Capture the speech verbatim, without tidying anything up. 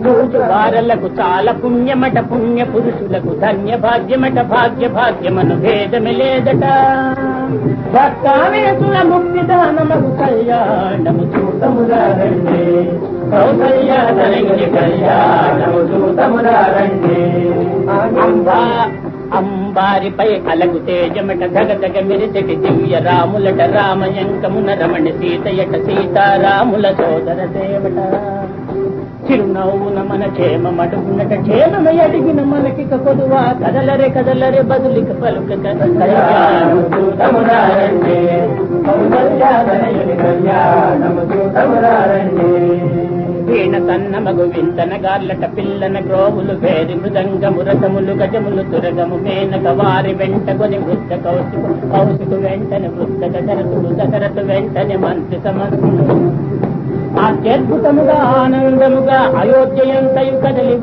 పూజు వారలకు చాలా పుణ్యమట, పుణ్య పురుషులకు ధన్య భాగ్యమట, భాగ్య భాగ్యమను భేదమి లేదట. భక్తావేతుల ముక్తి దానమగు కళ్యాణము చూతమురారండి, కౌసల్యాధరణి కళ్యాణము చూతమురారండి. అంబా అంబారిపై అలగు తేజమట, ధగ ధగ మెరిసెటి దివ్య రాములట, రామయంకమున రమణి సీతయట, సీతారాముల సోదర సేవట. చిరునవ్వున మన క్షేమమడుగునట, క్షేమమై అడిగిన మనకిక కొదువా, కదలరే కదలరే బదులిక పలుక కళ్యాణము చూతమురారండి, కౌసల్యాధరణి కళ్యాణము చూతమురారండి. వీణ తన్నమగు వింతన గార్లట, పిల్లన గ్రోవులు వేరి మృదంగము రథములు గజములు తురగము మేనక వారి వెంట కొని వృద్ధ కౌశికు కౌశికు వెంటనే వృద్ధ దశరథుడు దశరథు వెంటనే మంత్రి సమర్థులు. అత్యద్భుతముగా ఆనందముగా అయోధ్యయంతయు కదలి